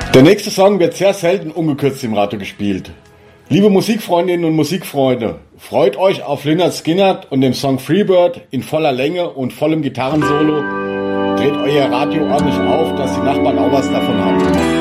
Der nächste Song wird sehr selten ungekürzt im Radio gespielt. Liebe Musikfreundinnen und Musikfreunde, freut euch auf Lynyrd Skynyrd und dem Song Freebird in voller Länge und vollem Gitarrensolo. Dreht euer Radio ordentlich auf, dass die Nachbarn auch was davon haben.